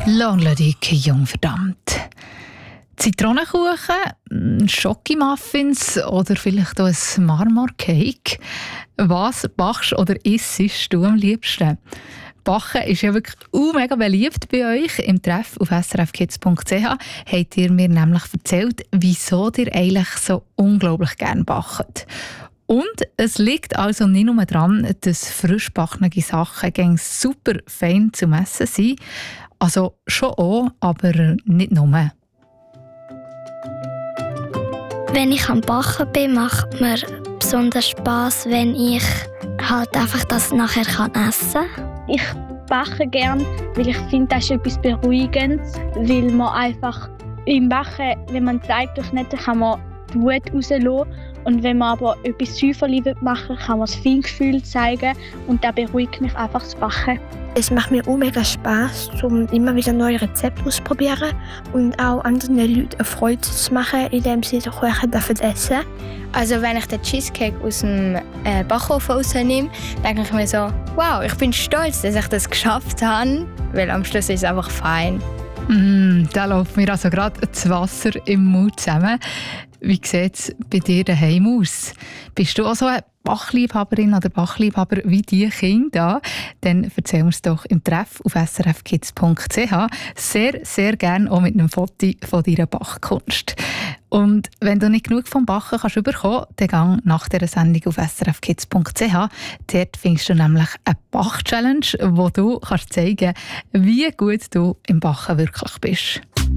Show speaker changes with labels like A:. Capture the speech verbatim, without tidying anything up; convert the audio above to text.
A: Langladig, jung verdammt. Zitronenkuchen, Schokimuffins oder vielleicht auch ein Marmorcake. Was backst oder isst du am liebsten? Backen ist ja wirklich uh, mega beliebt bei euch. Im Treff auf s r f kids punkt c h habt ihr mir nämlich erzählt, wieso ihr eigentlich so unglaublich gerne backt. Und es liegt also nicht nur daran, dass frisch gebackene Sachen gegen super fein zum Essen sind. Also schon auch, aber nicht nur.
B: Wenn ich am Backen bin, macht mir besonders Spass, wenn ich halt einfach das nachher kann essen kann.
C: Ich backe gerne, weil ich finde, das ist etwas Beruhigendes, weil man einfach im Backen, wenn man Zeit durchschneidet, kann man die Wut rauslassen. Und wenn man aber etwas säuferlich machen will, kann man das Feingefühl zeigen und das beruhigt mich einfach das Backen.
D: Es macht mir auch mega Spass, um immer wieder neue Rezepte auszuprobieren und auch anderen Leuten eine Freude zu machen, indem sie den Kuchen essen.
E: Also wenn ich den Cheesecake aus dem äh, Backofen rausnehme, denke ich mir so, wow, ich bin stolz, dass ich das geschafft habe, weil am Schluss ist es einfach fein.
A: Mm, da läuft mir also gerade das Wasser im Mund zusammen. Wie sieht es bei dir daheim aus? Bist du auch so eine Bachliebhaberin oder Bachliebhaber wie die Kinder? Dann erzähl uns doch im Treff auf s r f kids punkt c h sehr, sehr gerne auch mit einem Foto von deiner Bachkunst. Und wenn du nicht genug vom Backen kannst bekommen, dann gang nach dieser Sendung auf s r f kids punkt c h. Dort findest du nämlich eine Bach-Challenge, wo du kannst zeigen kannst, wie gut du im Backen wirklich bist.